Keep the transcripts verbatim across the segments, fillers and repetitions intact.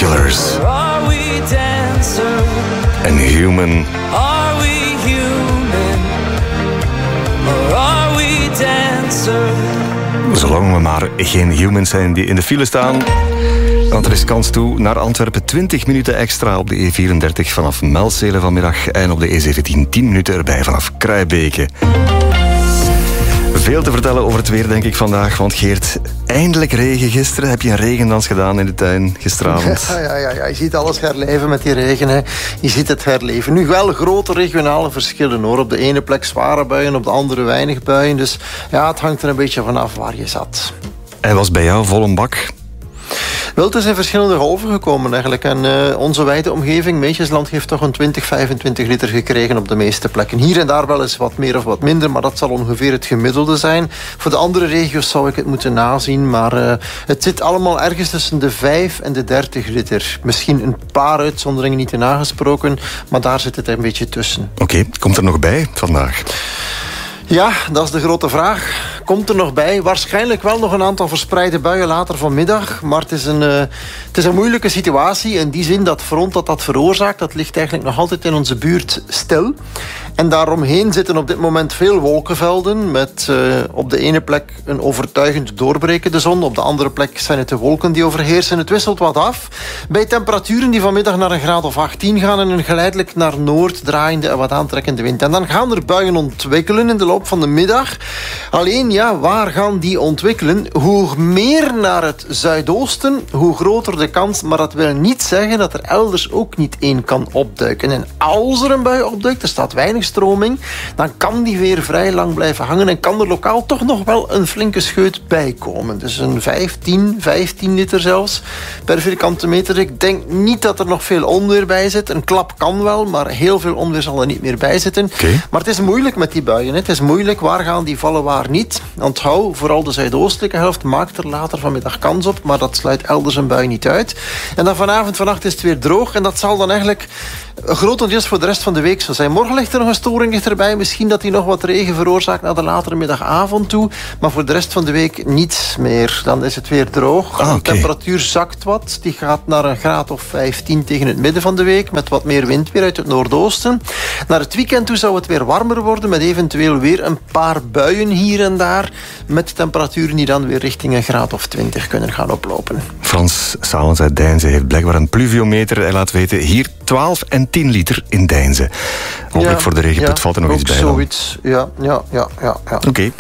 Killers. Are we dancer? En Human. Are we human? Or are we dancer? Zolang we maar geen humans zijn die in de file staan. Want er is kans toe naar Antwerpen. twintig minuten extra op de E vierendertig vanaf Melzele vanmiddag. En op de E zeventien tien minuten erbij vanaf Kruibeke. Veel te vertellen over het weer, denk ik, vandaag. Want Geert, eindelijk regen gisteren. Heb je een regendans gedaan in de tuin gisteravond? Ja, ja, ja, ja. Je ziet alles herleven met die regen. Hè. Je ziet het herleven. Nu wel grote regionale verschillen, hoor. Op de ene plek zware buien, op de andere weinig buien. Dus ja, het hangt er een beetje vanaf waar je zat. Hij was bij jou vol een bak. Wel, het is in verschillende golven gekomen eigenlijk. En uh, onze wijde omgeving, Meetjesland, heeft toch een twintig, vijfentwintig liter gekregen op de meeste plekken. Hier en daar wel eens wat meer of wat minder, maar dat zal ongeveer het gemiddelde zijn. Voor de andere regio's zou ik het moeten nazien, maar uh, het zit allemaal ergens tussen de vijf en de dertig liter. Misschien een paar uitzonderingen niet te nagesproken, maar daar zit het een beetje tussen. Oké, okay, komt er nog bij vandaag? Ja, dat is de grote vraag. Komt er nog bij? Waarschijnlijk wel nog een aantal verspreide buien later vanmiddag. Maar het is een, uh, het is een moeilijke situatie. In die zin dat front dat dat veroorzaakt, dat ligt eigenlijk nog altijd in onze buurt stil. En daaromheen zitten op dit moment veel wolkenvelden. Met uh, op de ene plek een overtuigend doorbrekende zon. Op de andere plek zijn het de wolken die overheersen. Het wisselt wat af. Bij temperaturen die vanmiddag naar een graad of achttien gaan. En een geleidelijk naar noord draaiende en wat aantrekkende wind. En dan gaan er buien ontwikkelen in de loop van de middag. Alleen, ja, waar gaan die ontwikkelen? Hoe meer naar het zuidoosten, hoe groter de kans. Maar dat wil niet zeggen dat er elders ook niet één kan opduiken. En als er een bui opduikt, er staat weinig stroming, dan kan die weer vrij lang blijven hangen en kan er lokaal toch nog wel een flinke scheut bij komen. Dus een vijftien, vijftien liter zelfs per vierkante meter. Ik denk niet dat er nog veel onweer bij zit. Een klap kan wel, maar heel veel onweer zal er niet meer bij zitten. Okay. Maar het is moeilijk met die buien. Het is moeilijk. Waar gaan die vallen, waar niet? Onthoud, vooral de zuidoostelijke helft maakt er later vanmiddag kans op, maar dat sluit elders een bui niet uit. En dan vanavond, vannacht is het weer droog en dat zal dan eigenlijk grotendeels voor de rest van de week zo zijn. Morgen ligt er nog een storing dichterbij. Misschien dat die nog wat regen veroorzaakt naar de latere middagavond toe. Maar voor de rest van de week niets meer. Dan is het weer droog. Ah, okay. De temperatuur zakt wat. Die gaat naar een graad of vijftien tegen het midden van de week. Met wat meer wind weer uit het noordoosten. Naar het weekend toe zou het weer warmer worden. Met eventueel weer een paar buien hier en daar. Met temperaturen die dan weer richting een graad of twintig kunnen gaan oplopen. Frans Salens uit Deinze heeft blijkbaar een pluviometer. Hij laat weten, hier twaalf en tien liter in Deinze. Hopelijk ja, voor de regenput ja, valt er nog iets bij dan. Zoiets, ja, ja, ja, ja, ja. Oké. Okay.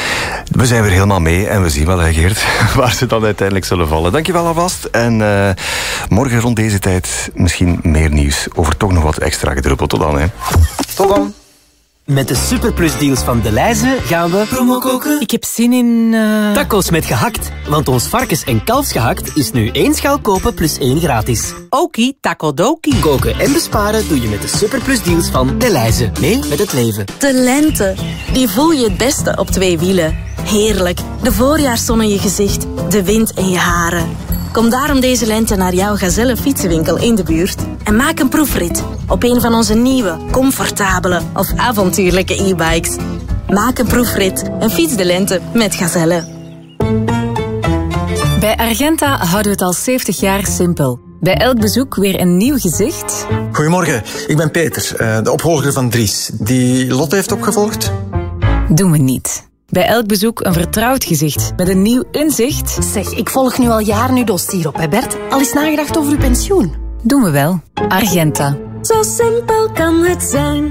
We zijn weer helemaal mee en we zien wel, hè, Geert, waar ze dan uiteindelijk zullen vallen. Dankjewel alvast. En uh, morgen rond deze tijd misschien meer nieuws over toch nog wat extra gedruppeld. Tot dan, hè. Tot dan. Met de superplusdeals van Delhaize gaan we promo koken. Ik heb zin in... Uh... Tacos met gehakt. Want ons varkens- en kalfsgehakt is nu één schaal kopen plus één gratis. Okie, takodoki. Koken en besparen doe je met de superplusdeals van Delhaize. Mee met het leven. De lente. Die voel je het beste op twee wielen. Heerlijk. De voorjaarszon in je gezicht. De wind in je haren. Kom daarom deze lente naar jouw Gazelle fietsenwinkel in de buurt en maak een proefrit op een van onze nieuwe, comfortabele of avontuurlijke e-bikes. Maak een proefrit en fiets de lente met Gazelle. Bij Argenta houden we het al zeventig jaar simpel. Bij elk bezoek weer een nieuw gezicht. Goedemorgen, ik ben Peter, de opvolger van Dries. Die Lotte heeft opgevolgd? Doen we niet. Bij elk bezoek een vertrouwd gezicht met een nieuw inzicht. Zeg, ik volg nu al jaren uw dossier op, hè Bert? Al eens nagedacht over uw pensioen? Doen we wel. Argenta. Zo simpel kan het zijn.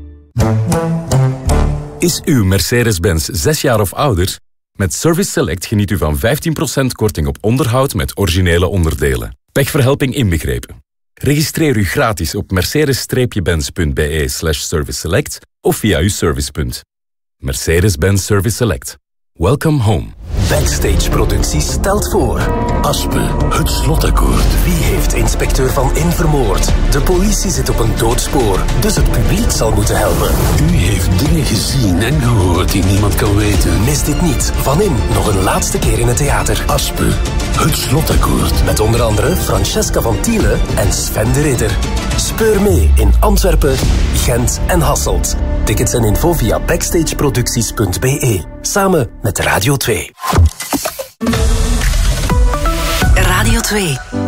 Is uw Mercedes-Benz zes jaar of ouder? Met Service Select geniet u van vijftien procent korting op onderhoud met originele onderdelen. Pechverhelping inbegrepen. Registreer u gratis op mercedes-benz.be slash service select of via uw servicepunt. Mercedes-Benz Service Select. Welcome home. Backstage Productie stelt voor... Aspe, het slotakkoord. Wie heeft inspecteur Van In vermoord? De politie zit op een doodspoor, dus het publiek zal moeten helpen. U heeft dingen gezien en gehoord die niemand kan weten. Mis dit niet. Van In, nog een laatste keer in het theater. Aspe, het slotakkoord. Met onder andere Francesca van Tiele en Sven de Ridder. Speur mee in Antwerpen, Gent en Hasselt. Tickets en info via backstageproducties punt be. Samen met Radio twee. Radio twee.